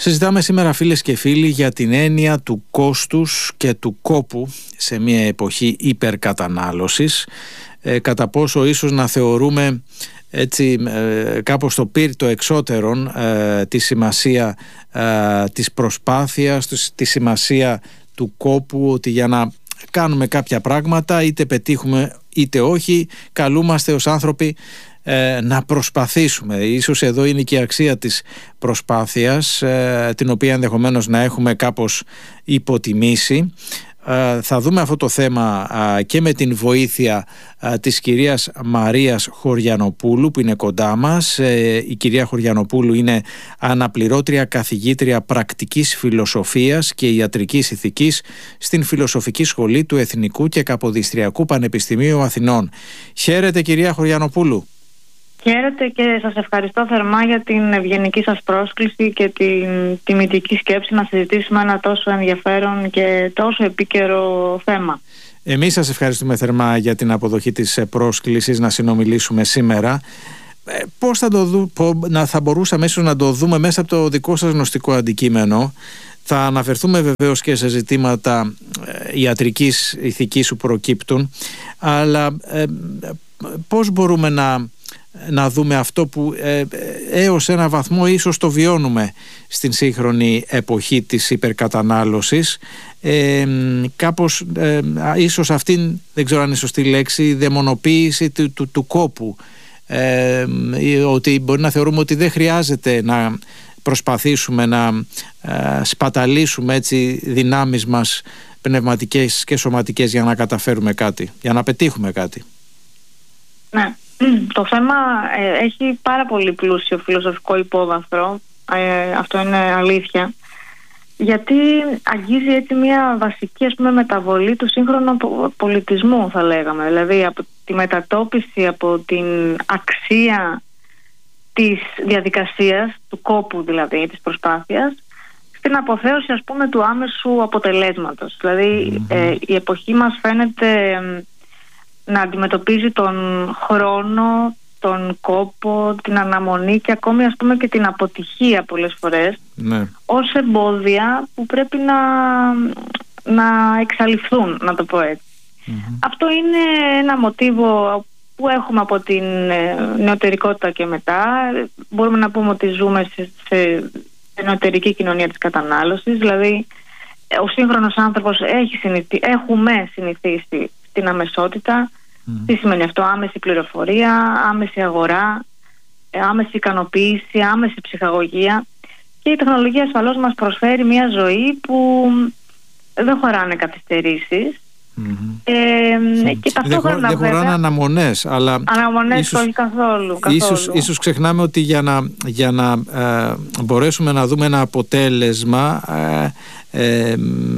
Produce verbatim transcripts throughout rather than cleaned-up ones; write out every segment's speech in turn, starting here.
Συζητάμε σήμερα, φίλες και φίλοι, για την έννοια του κόστους και του κόπου σε μια εποχή υπερκατανάλωσης, ε, κατά πόσο ίσως να θεωρούμε έτσι ε, κάπως το πύρ το εξώτερον ε, τη σημασία ε, της προσπάθειας, τη σημασία του κόπου, ότι για να κάνουμε κάποια πράγματα, είτε πετύχουμε είτε όχι, καλούμαστε ως άνθρωποι ε, να προσπαθήσουμε. Ίσως εδώ είναι και η αξία της προσπάθειας, ε, την οποία ενδεχομένως να έχουμε κάπως υποτιμήσει. Uh, θα δούμε αυτό το θέμα uh, και με την βοήθεια uh, της κυρίας Μαρίας Χωριανοπούλου που είναι κοντά μας. Uh, η κυρία Χωριανοπούλου είναι αναπληρώτρια καθηγήτρια πρακτικής φιλοσοφίας και ιατρικής ηθικής στην Φιλοσοφική Σχολή του Εθνικού και Καποδιστριακού Πανεπιστημίου Αθηνών. Χαίρετε, κυρία Χωριανοπούλου. Χαίρετε και σας ευχαριστώ θερμά για την ευγενική σας πρόσκληση και την τιμητική σκέψη να συζητήσουμε ένα τόσο ενδιαφέρον και τόσο επίκαιρο θέμα. Εμείς σας ευχαριστούμε θερμά για την αποδοχή της πρόσκλησης να συνομιλήσουμε σήμερα. Πώς θα, το δου, θα μπορούσαμε ίσως να το δούμε μέσα από το δικό σας γνωστικό αντικείμενο? Θα αναφερθούμε βεβαίως και σε ζητήματα ιατρικής ηθικής που προκύπτουν, αλλά ε, πώς μπορούμε να να δούμε αυτό που ε, έως ένα βαθμό ίσως το βιώνουμε στην σύγχρονη εποχή της υπερκατανάλωσης, ε, κάπως ε, ίσως αυτήν, δεν ξέρω αν είναι σωστή λέξη, δαιμονοποίηση του, του, του κόπου, ε, ότι μπορεί να θεωρούμε ότι δεν χρειάζεται να προσπαθήσουμε να ε, σπαταλήσουμε έτσι δυνάμεις μας πνευματικές και σωματικές για να καταφέρουμε κάτι, για να πετύχουμε κάτι. Ναι. Το θέμα ε, έχει πάρα πολύ πλούσιο φιλοσοφικό υπόβαθρο, ε, αυτό είναι αλήθεια, γιατί αγγίζει έτσι μια βασική, ας πούμε, μεταβολή του σύγχρονου πολιτισμού, θα λέγαμε, δηλαδή από τη μετατόπιση από την αξία της διαδικασίας, του κόπου δηλαδή, της προσπάθειας, στην αποθέωση, ας πούμε, του άμεσου αποτελέσματος. Δηλαδή mm-hmm. ε, η εποχή μας φαίνεται ε, να αντιμετωπίζει τον χρόνο, τον κόπο, την αναμονή και ακόμη, ας πούμε, και την αποτυχία πολλές φορές, ναι, ως εμπόδια που πρέπει να, να εξαλειφθούν, να το πω έτσι. Mm-hmm. Αυτό είναι ένα μοτίβο που έχουμε από την νεωτερικότητα και μετά. Μπορούμε να πούμε ότι ζούμε σε, σε νεωτερική κοινωνία της κατανάλωσης, δηλαδή ο σύγχρονος άνθρωπος έχει συνηθί, έχουμε συνηθίσει την αμεσότητα. Mm. Τι σημαίνει αυτό? Άμεση πληροφορία, άμεση αγορά, άμεση ικανοποίηση, άμεση ψυχαγωγία, και η τεχνολογία ασφαλώς μας προσφέρει μια ζωή που δεν χωράνε καθυστερήσεις. Mm-hmm. Ε, και ταυτόχρονα δεν χωράνε αναμονές, αλλά αναμονές ίσως, όχι καθόλου, καθόλου. Ίσως, ίσως ξεχνάμε ότι για να, για να ε, μπορέσουμε να δούμε ένα αποτέλεσμα ε, ε,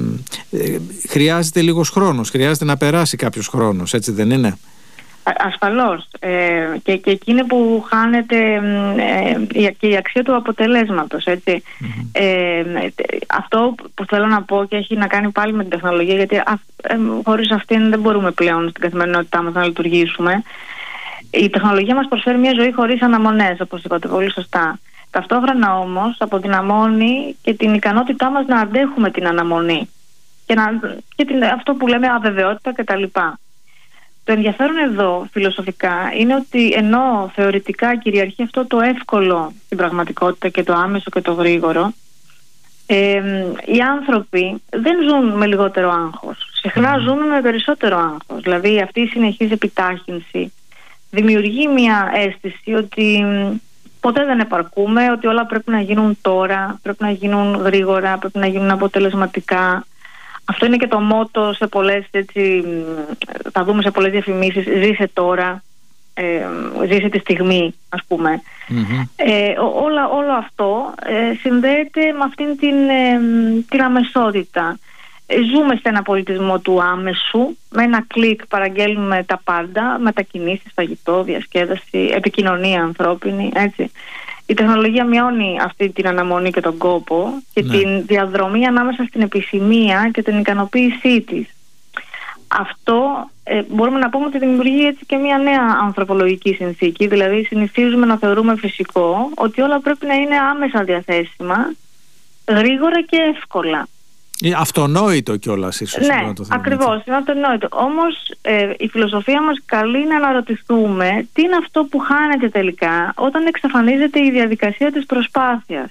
ε, χρειάζεται λίγος χρόνος, χρειάζεται να περάσει κάποιος χρόνος, έτσι δεν είναι? Ασφαλώς, ε, και, και εκείνη που χάνεται ε, και η αξία του αποτελέσματος, έτσι. Mm-hmm. ε, αυτό που θέλω να πω και έχει να κάνει πάλι με την τεχνολογία, γιατί α, ε, χωρίς αυτήν δεν μπορούμε πλέον στην καθημερινότητά μας να λειτουργήσουμε. Η τεχνολογία μας προσφέρει μια ζωή χωρίς αναμονές, όπως είπατε πολύ σωστά. Ταυτόχρονα όμως αποδυναμώνει και την ικανότητά μας να αντέχουμε την αναμονή και, να, και την, αυτό που λέμε αβεβαιότητα κτλ. Το ενδιαφέρον εδώ φιλοσοφικά είναι ότι ενώ θεωρητικά κυριαρχεί αυτό το εύκολο στην πραγματικότητα και το άμεσο και το γρήγορο, ε, οι άνθρωποι δεν ζουν με λιγότερο άγχος. Συχνά ζουν με περισσότερο άγχος. Δηλαδή αυτή η συνεχής επιτάχυνση δημιουργεί μια αίσθηση ότι ποτέ δεν επαρκούμε, ότι όλα πρέπει να γίνουν τώρα, πρέπει να γίνουν γρήγορα, πρέπει να γίνουν αποτελεσματικά. Αυτό είναι και το μότο σε πολλές, έτσι, θα δούμε σε πολλές διαφημίσεις, ζήσε τώρα, ε, ζήσε τη στιγμή, ας πούμε. Mm-hmm. Ε, όλα, όλο αυτό ε, συνδέεται με αυτήν την, ε, την αμεσότητα. Ε, ζούμε σε ένα πολιτισμό του άμεσου, με ένα κλικ παραγγέλνουμε τα πάντα, μετακινήσεις, φαγητό, διασκέδαση, επικοινωνία ανθρώπινη, έτσι. Η τεχνολογία μειώνει αυτή την αναμονή και τον κόπο και ναι. την διαδρομή ανάμεσα στην επιθυμία και την ικανοποίησή της. Αυτό ε, μπορούμε να πούμε ότι δημιουργεί έτσι και μια νέα ανθρωπολογική συνθήκη. Δηλαδή συνηθίζουμε να θεωρούμε φυσικό ότι όλα πρέπει να είναι άμεσα διαθέσιμα γρήγορα και εύκολα. Αυτονόητο κιόλας ίσως. Ναι, ακριβώς, είναι αυτονόητο. Όμως ε, η φιλοσοφία μας καλεί να αναρωτηθούμε τι είναι αυτό που χάνεται τελικά όταν εξαφανίζεται η διαδικασία της προσπάθειας.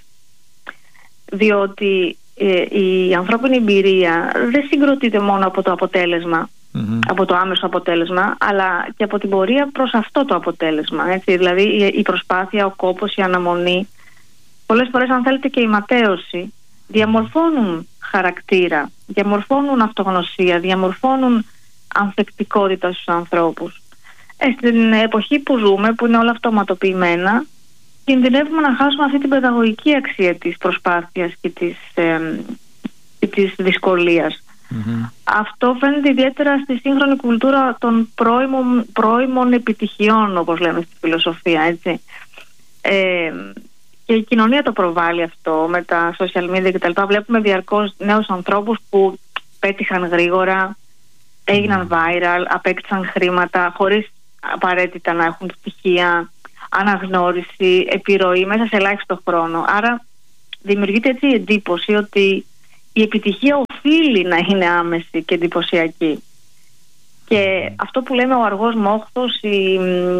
Διότι ε, η ανθρώπινη εμπειρία δεν συγκροτείται μόνο από το αποτέλεσμα, mm-hmm. από το άμεσο αποτέλεσμα, αλλά και από την πορεία προς αυτό το αποτέλεσμα. Έτσι. Δηλαδή η, η προσπάθεια, ο κόπος, η αναμονή, πολλές φορές αν θέλετε και η ματέωση, διαμορφώνουν χαρακτήρα, διαμορφώνουν αυτογνωσία, διαμορφώνουν ανθεκτικότητα στους ανθρώπους. Ε, στην εποχή που ζούμε, που είναι όλα αυτοματοποιημένα, κινδυνεύουμε να χάσουμε αυτή την παιδαγωγική αξία της προσπάθειας και της, ε, και της δυσκολίας. Mm-hmm. Αυτό φαίνεται ιδιαίτερα στη σύγχρονη κουλτούρα των πρώιμων, πρώιμων επιτυχιών, όπως λέμε στη φιλοσοφία, έτσι. Ε, και η κοινωνία το προβάλλει αυτό με τα social media κτλ. Βλέπουμε διαρκώς νέους ανθρώπους που πέτυχαν γρήγορα, έγιναν viral, απέκτησαν χρήματα χωρίς απαραίτητα να έχουν στοιχεία, αναγνώριση, επιρροή μέσα σε ελάχιστο χρόνο. Άρα δημιουργείται έτσι η εντύπωση ότι η επιτυχία οφείλει να είναι άμεση και εντυπωσιακή. Και αυτό που λέμε ο αργός μόχθος, η,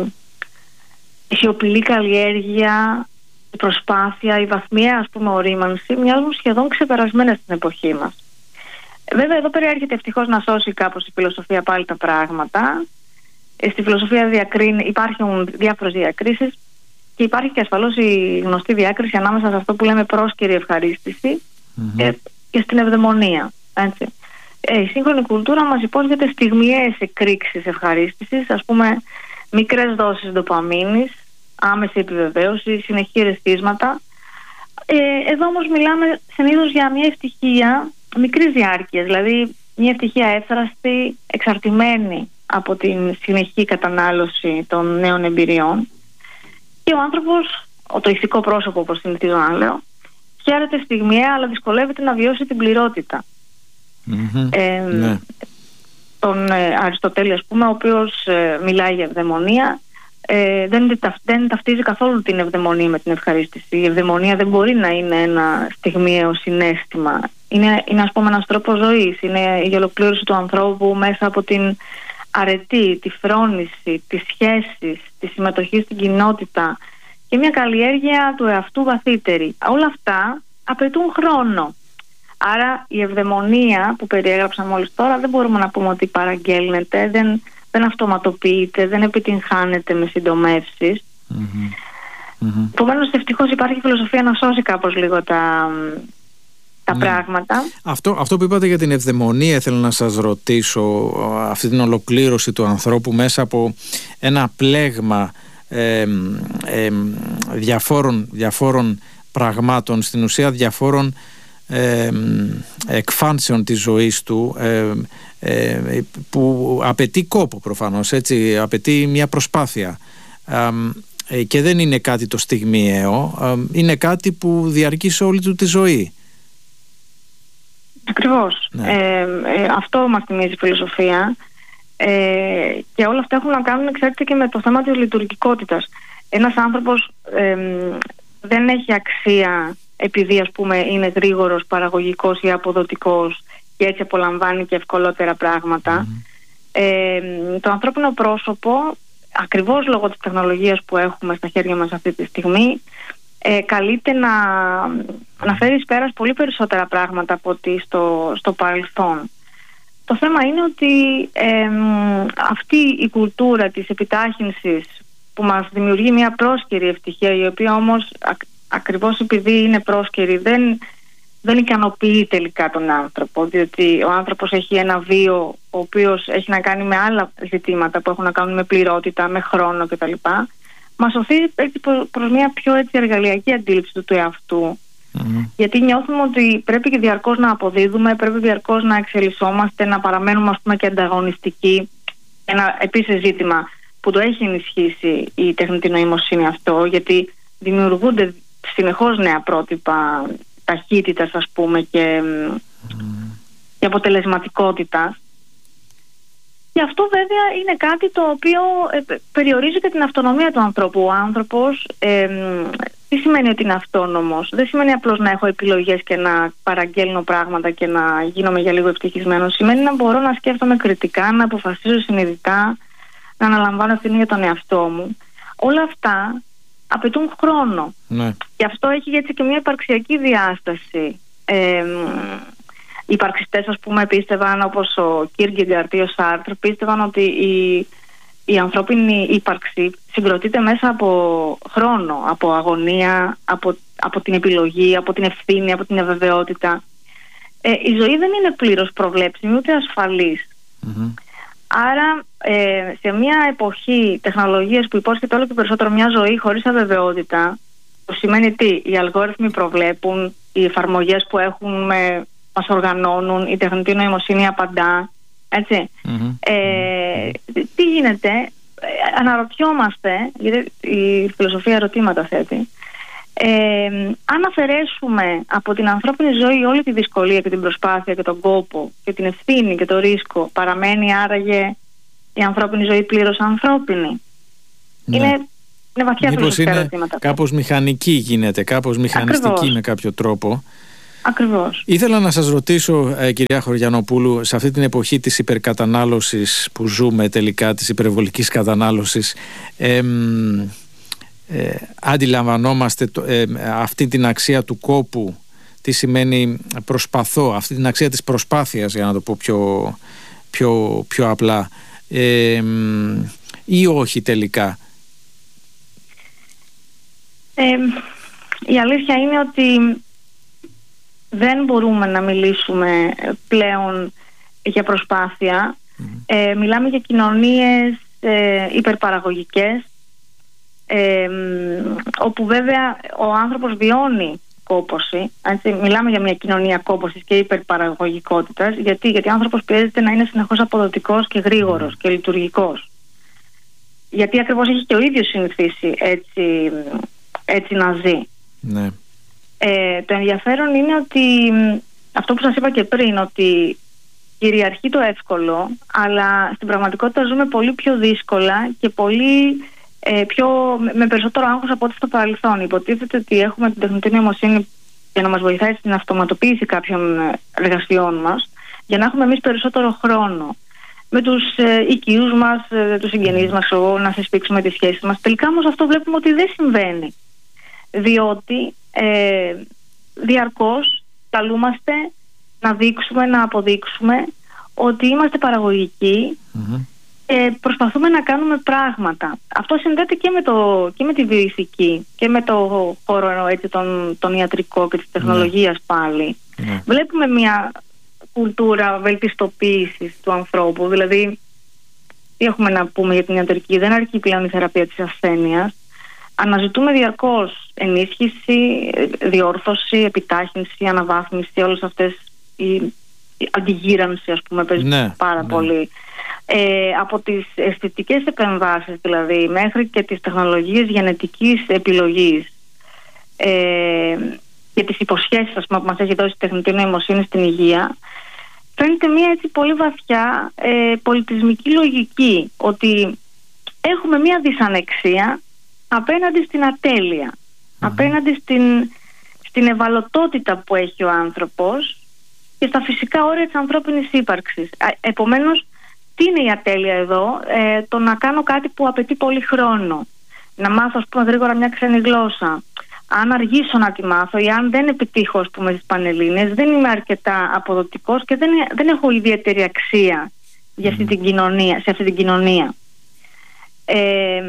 η σιωπηλή καλλιέργεια, η προσπάθεια, η βαθμιαία ας πούμε ορίμανση μοιάζουν σχεδόν ξεπερασμένες στην εποχή μας. Βέβαια εδώ περιέρχεται ευτυχώς να σώσει κάπως η φιλοσοφία πάλι τα πράγματα. Στη φιλοσοφία διακρίνει, υπάρχουν διάφορες διακρίσεις και υπάρχει και ασφαλώς η γνωστή διάκριση ανάμεσα σε αυτό που λέμε πρόσκαιρη ευχαρίστηση mm-hmm. και, και στην ευδαιμονία. Έτσι. Ε, η σύγχρονη κουλτούρα μας υπόσχεται στιγμιαίες εκρήξεις ευχαρίστησης, ας πούμε μικρές δόσεις ντοπαμίνης, άμεση επιβεβαίωση, συνεχή ρεστίσματα. Ε, εδώ όμως μιλάμε συνήθως για μια ευτυχία μικρής διάρκειας, δηλαδή μια ευτυχία εύθραστη, εξαρτημένη από την συνεχή κατανάλωση των νέων εμπειριών, και ο άνθρωπος, το ηθικό πρόσωπο όπως συνηθίζω να λέω, χαίρεται στιγμιαία αλλά δυσκολεύεται να βιώσει την πληρότητα. Mm-hmm. Ε, ναι. Τον ε, Αριστοτέλη ας πούμε, ο οποίος ε, μιλάει για ευδαιμονία, ε, δεν, δεν ταυτίζει καθόλου την ευδαιμονία με την ευχαρίστηση. Η ευδαιμονία δεν μπορεί να είναι ένα στιγμιαίο συναίσθημα. Είναι, είναι ας πούμε ένας τρόπος ζωής, είναι η ολοκλήρωση του ανθρώπου μέσα από την αρετή, τη φρόνηση, τις σχέσεις, τη συμμετοχή στην κοινότητα και μια καλλιέργεια του εαυτού βαθύτερη. Όλα αυτά απαιτούν χρόνο. Άρα η ευδαιμονία που περιέγραψα μόλις τώρα δεν μπορούμε να πούμε ότι παραγγέλνεται, δεν, δεν αυτοματοποιείται, δεν επιτυγχάνεται με συντομεύσεις. Mm-hmm. Mm-hmm. Επομένως ευτυχώς υπάρχει φιλοσοφία να σώσει κάπως λίγο τα... τα ναι. πράγματα. Αυτό, αυτό που είπατε για την ευδαιμονία, θέλω να σας ρωτήσω, αυτή την ολοκλήρωση του ανθρώπου μέσα από ένα πλέγμα ε, ε, διαφόρων, διαφόρων πραγμάτων, στην ουσία διαφόρων ε, εκφάνσεων της ζωής του, ε, ε, που απαιτεί κόπο προφανώς, έτσι, απαιτεί μια προσπάθεια. Ε, και δεν είναι κάτι το στιγμιαίο, ε, είναι κάτι που διαρκεί σε όλη του τη ζωή. Ακριβώς. Ναι. Ε, ε, αυτό μας θυμίζει η φιλοσοφία, ε, και όλα αυτά έχουν να κάνουν, ξέρετε, και με το θέμα της λειτουργικότητας. Ένας άνθρωπος ε, δεν έχει αξία επειδή ας πούμε είναι γρήγορος, παραγωγικός ή αποδοτικός και έτσι απολαμβάνει και ευκολότερα πράγματα. Mm. Ε, το ανθρώπινο πρόσωπο, ακριβώς λόγω της τεχνολογίας που έχουμε στα χέρια μας αυτή τη στιγμή, Ε, καλείται να, να φέρει εις πέρας πολύ περισσότερα πράγματα από ότι στο, στο παρελθόν. Το θέμα είναι ότι ε, αυτή η κουλτούρα της επιτάχυνσης που μας δημιουργεί μια πρόσκαιρη ευτυχία, η οποία όμως ακ, ακριβώς επειδή είναι πρόσκαιρη δεν, δεν ικανοποιεί τελικά τον άνθρωπο, διότι ο άνθρωπος έχει ένα βίο ο οποίος έχει να κάνει με άλλα ζητήματα που έχουν να κάνουν με πληρότητα, με χρόνο κτλ. Μας οθεί προς μια πιο έτσι εργαλειακή αντίληψη του, του εαυτού. Mm-hmm. Γιατί νιώθουμε ότι πρέπει και διαρκώς να αποδίδουμε, πρέπει διαρκώς να εξελισσόμαστε, να παραμένουμε ας πούμε και ανταγωνιστικοί. Ένα επίσης ζήτημα που το έχει ενισχύσει η τεχνητή νοημοσύνη αυτό, γιατί δημιουργούνται συνεχώς νέα πρότυπα ταχύτητας ας πούμε και, mm. και αποτελεσματικότητας. Και αυτό βέβαια είναι κάτι το οποίο ε, περιορίζει και την αυτονομία του ανθρώπου. Ο άνθρωπος ε, τι σημαίνει ότι είναι αυτόνομος? Δεν σημαίνει απλώς να έχω επιλογές και να παραγγέλνω πράγματα και να γίνομαι για λίγο ευτυχισμένος. Σημαίνει να μπορώ να σκέφτομαι κριτικά, να αποφασίζω συνειδητά, να αναλαμβάνω ευθύνη για τον εαυτό μου. Όλα αυτά απαιτούν χρόνο. Ναι. Γι' αυτό έχει έτσι και μια υπαρξιακή διάσταση. Ε, οι υπαρξιστές, ας πούμε, πίστευαν, όπως ο Κίρκεγκαρντ ή ο Σάρτρ, πίστευαν ότι η, η ανθρώπινη ύπαρξη συγκροτείται μέσα από χρόνο, από αγωνία, από, από την επιλογή, από την ευθύνη, από την αβεβαιότητα. Ε, η ζωή δεν είναι πλήρως προβλέψιμη ούτε ασφαλής. Mm-hmm. Άρα ε, σε μια εποχή τεχνολογίας που υπόσχεται όλο και περισσότερο μια ζωή χωρίς αβεβαιότητα, που σημαίνει τι? Οι αλγόριθμοι προβλέπουν, οι εφαρμογές που έχουμε μας οργανώνουν, η τεχνητή νοημοσύνη απαντά, έτσι. Mm-hmm. Ε, τι γίνεται? Ε, αναρωτιόμαστε, γιατί η φιλοσοφία ερωτήματα θέτει, ε, αν αφαιρέσουμε από την ανθρώπινη ζωή όλη τη δυσκολία και την προσπάθεια και τον κόπο και την ευθύνη και το ρίσκο, παραμένει άραγε η ανθρώπινη ζωή πλήρως ανθρώπινη? Ναι. Είναι, είναι βαθιά φιλοσοφικά είναι ερωτήματα. Κάπως μηχανική γίνεται, κάπως μηχανιστική. Ακριβώς. Με κάποιο τρόπο. Ακριβώς. Ήθελα να σας ρωτήσω, ε, κυρία Χωριανοπούλου, σε αυτή την εποχή της υπερκατανάλωσης που ζούμε τελικά, της υπερβολικής κατανάλωσης, ε, ε, αντιλαμβανόμαστε το, ε, αυτή την αξία του κόπου? Τι σημαίνει προσπαθώ, αυτή την αξία της προσπάθειας, για να το πω πιο, πιο, πιο απλά, ε, ή όχι τελικά? Ε, η αλήθεια είναι ότι δεν μπορούμε να μιλήσουμε πλέον για προσπάθεια. Mm. Ε, μιλάμε για κοινωνίες ε, υπερπαραγωγικές, ε, όπου βέβαια ο άνθρωπος βιώνει κόπωση. Έτσι. Μιλάμε για μια κοινωνία κόπωσης και υπερπαραγωγικότητας. Γιατί, Γιατί ο άνθρωπος πιέζεται να είναι συνεχώς αποδοτικός και γρήγορος mm. και λειτουργικός. Γιατί ακριβώς έχει και ο ίδιος συνηθίσει έτσι, έτσι να ζει. Ναι. Ε, το ενδιαφέρον είναι ότι αυτό που σας είπα και πριν, ότι κυριαρχεί το εύκολο, αλλά στην πραγματικότητα ζούμε πολύ πιο δύσκολα και πολύ ε, πιο, με περισσότερο άγχος από ό,τι στο παρελθόν. Υποτίθεται ότι έχουμε την τεχνητή νοημοσύνη για να μας βοηθάει στην αυτοματοποίηση κάποιων εργασιών μας, για να έχουμε εμείς περισσότερο χρόνο με τους ε, οικείους μας, ε, τους συγγενείς μας, να συσπίξουμε τις σχέσεις μας. Τελικά όμως αυτό βλέπουμε ότι δεν συμβαίνει, διότι Ε, διαρκώς καλούμαστε να δείξουμε, να αποδείξουμε ότι είμαστε παραγωγικοί mm-hmm. και προσπαθούμε να κάνουμε πράγματα. Αυτό συνδέεται και με, το, και με τη βιοειθική και με το χώρο έτσι, τον, τον ιατρικό και της τεχνολογίας mm-hmm. πάλι. Mm-hmm. Βλέπουμε μια κουλτούρα βελτιστοποίησης του ανθρώπου. Δηλαδή, τι έχουμε να πούμε για την ιατρική? Δεν αρκεί πλέον η θεραπεία της ασθένειας. Αναζητούμε διαρκώς ενίσχυση, διόρθωση, επιτάχυνση, αναβάθμιση, όλες αυτές η, η αντιγύρανση, ας πούμε, παίζει ναι, πάρα ναι. πολύ. Ε, από τις αισθητικές επεμβάσεις δηλαδή μέχρι και τις τεχνολογίες γενετικής επιλογής ε, και τις υποσχέσεις, ας πούμε, που μας έχει δώσει η τεχνητή νοημοσύνη στην υγεία, φαίνεται μια έτσι πολύ βαθιά ε, πολιτισμική λογική, ότι έχουμε μια δυσανεξία απέναντι στην ατέλεια, mm-hmm. απέναντι στην, στην ευαλωτότητα που έχει ο άνθρωπος και στα φυσικά όρια της ανθρώπινης ύπαρξης. Επομένως, τι είναι η ατέλεια εδώ? Ε, το να κάνω κάτι που απαιτεί πολύ χρόνο. Να μάθω, ας πούμε, γρήγορα μια ξένη γλώσσα. Αν αργήσω να τη μάθω ή αν δεν επιτύχω, ας πούμε, στις Πανελλήνιες, δεν είμαι αρκετά αποδοτικός και δεν, δεν έχω ιδιαίτερη αξία για αυτή την κοινωνία, σε αυτή την κοινωνία. Ε,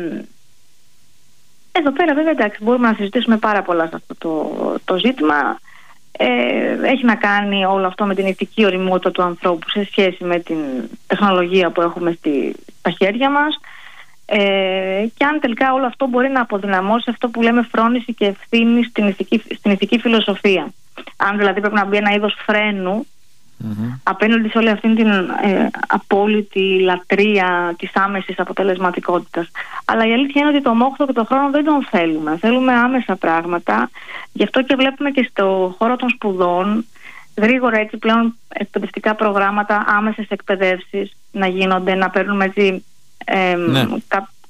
Εδώ πέρα βέβαια, εντάξει, μπορούμε να συζητήσουμε πάρα πολλά σε αυτό το, το ζήτημα. Ε, έχει να κάνει όλο αυτό με την ηθική ωριμότητα του ανθρώπου σε σχέση με την τεχνολογία που έχουμε στη, στα χέρια μας, ε, και αν τελικά όλο αυτό μπορεί να αποδυναμώσει αυτό που λέμε φρόνηση και ευθύνη στην ηθική, στην ηθική φιλοσοφία. Αν δηλαδή πρέπει να μπει ένα είδος φρένου mm-hmm. απέναντι σε όλη αυτή την ε, απόλυτη λατρεία της άμεσης αποτελεσματικότητας. Αλλά η αλήθεια είναι ότι το μόχθο και το χρόνο δεν τον θέλουμε. Θέλουμε άμεσα πράγματα. Γι' αυτό και βλέπουμε και στο χώρο των σπουδών γρήγορα έτσι πλέον εκπαιδευτικά προγράμματα, άμεσες εκπαιδεύσεις να γίνονται, να παίρνουμε έτσι ε, ναι. κα,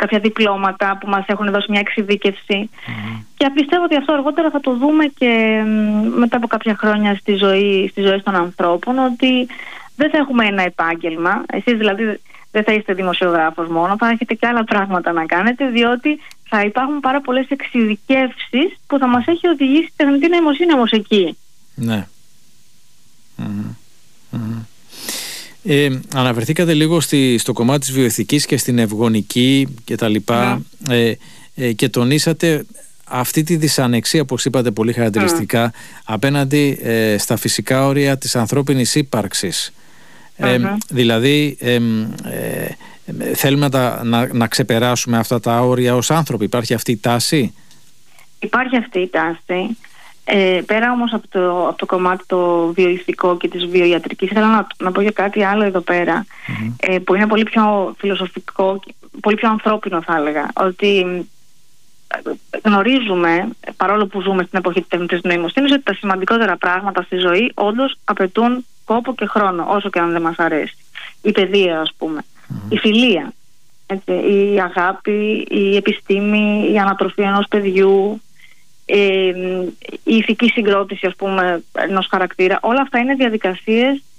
κάποια διπλώματα που μας έχουν δώσει μια εξειδίκευση. Mm-hmm. Και πιστεύω ότι αυτό αργότερα θα το δούμε και μετά από κάποια χρόνια στη ζωή, στη ζωή των ανθρώπων, ότι δεν θα έχουμε ένα επάγγελμα. Εσείς δηλαδή δεν θα είστε δημοσιογράφος μόνο, θα έχετε και άλλα πράγματα να κάνετε, διότι θα υπάρχουν πάρα πολλές εξειδικεύσεις που θα μας έχει οδηγήσει η τεχνητή νοημοσύνη όμως εκεί. Ναι. Mm-hmm. Mm-hmm. Ε, αναφερθήκατε λίγο στη, στο κομμάτι της βιοεθικής και στην ευγονική και τα λοιπά, mm. ε, ε, και τονίσατε αυτή τη δυσανεξία, όπως είπατε πολύ χαρακτηριστικά, mm. απέναντι ε, στα φυσικά όρια της ανθρώπινης ύπαρξης. Ε, mm-hmm. Δηλαδή ε, ε, ε, θέλουμε να, τα, να, να ξεπεράσουμε αυτά τα όρια ως άνθρωποι. Υπάρχει αυτή η τάση? Υπάρχει αυτή η τάση. Ε, πέρα όμως από το, από το κομμάτι το βιοειθικό και της βιοιατρικής, ήθελα να, να πω για κάτι άλλο εδώ πέρα, mm-hmm. ε, που είναι πολύ πιο φιλοσοφικό, πολύ πιο ανθρώπινο θα έλεγα, ότι γνωρίζουμε, παρόλο που ζούμε στην εποχή της τεχνητής νοημοσύνης, ότι τα σημαντικότερα πράγματα στη ζωή όντως απαιτούν κόπο και χρόνο, όσο και αν δεν μας αρέσει. Η παιδεία, ας πούμε, mm-hmm. η φιλία, έτσι, η αγάπη, η επιστήμη, η ανατροφή ενός παιδιού, Ε, η ηθική συγκρότηση, ας πούμε, ενός χαρακτήρα. Όλα αυτά είναι διαδικασίες